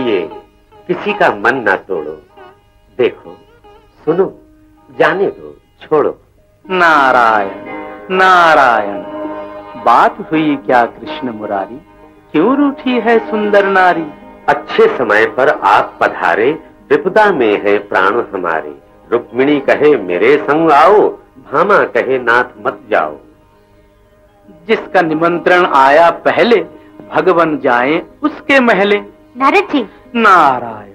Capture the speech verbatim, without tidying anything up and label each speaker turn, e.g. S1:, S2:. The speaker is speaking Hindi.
S1: इसलिए किसी का मन ना तोड़ो। देखो, सुनो, जाने दो, छोड़ो।
S2: नारायण नारायण, बात हुई क्या कृष्ण मुरारी, क्यों रूठी है सुंदर नारी।
S1: अच्छे समय पर आप पधारे, विपदा में है प्राण हमारे। रुक्मिणी कहे मेरे संग आओ, भामा कहे नाथ मत जाओ।
S2: जिसका निमंत्रण आया पहले, भगवन जाए उसके महले।
S3: नारद जी।
S2: नारायण